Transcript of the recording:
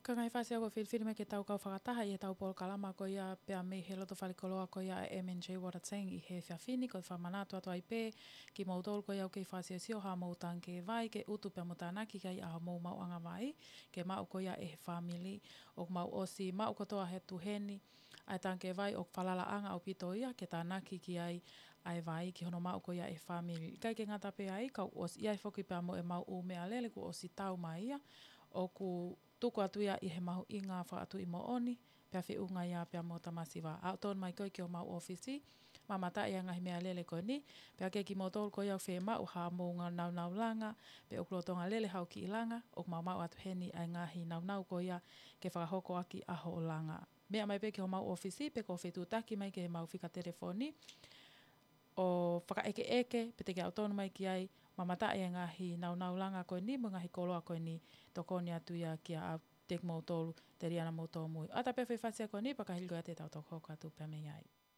Ka ngai whasea ko whiwhiri me ke tau kau whakataha i he tau polo kalama ko ia pia me he loto whalikoloa ko ia MNJ Warateng i he whiawhini ko whamanatu atu ai pē ki mautolu ko iau kei whasea sio ha mautang ke vai ke utu pia mutanaki kai a mau mau anga vai ke mau ko ia e he family o mau osi mau ko toa he tuheni ai tang ke vai o whalala anga o pito ia ke tānaki ki ai vai ki hono mau ko ia e family. Kai ke ngata pe ai kau osi iai whoki pia mo e mau o mea lele ku osi tau mai ia o ku tuku atu ia i he mahu inga whaatu i mo oni, pia whi unga ia pia mo tamasiwa. Au tōn mai koi ki o mau ofisi, mamata ia ngahi mea lele ko ni, pia ke ki mo tōru ko iau whi mau ha mō ngā nau langa, pia o kulotonga lele hau ki i langa, o mau atu heni ai ngahi nau ko ia ke whakahoko aki aho o langa. Mea mai pe ki o mau ofisi, pe ko whetu taki mai ke he mau whika telefoni, o whaka eke, pe te ke au tōnu mai ki ai, mamata ia ngahi nau langa koe ni, mo ngahi koloa koe ni, tokoni atu ia kia a tek mo tolu, te riana mo tō mui. Ata pe whi whasia koe ni, pakahili koe te tau toko atu pia mei ai.